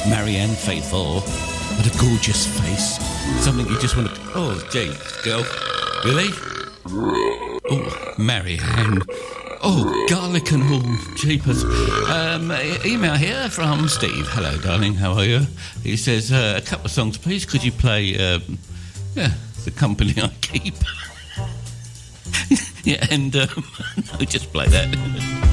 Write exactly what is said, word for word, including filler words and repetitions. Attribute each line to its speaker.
Speaker 1: Marianne Faithfull. What a gorgeous face. Something you just want to... Oh, gee, girl. Really? Oh, Marianne. Oh, garlic and all, jeepers. Um, e- email here from Steve. Hello, darling, how are you? He says, uh, a couple of songs, please. Could you play, um, yeah, The Company I Keep? Yeah, and, um, no, just play that.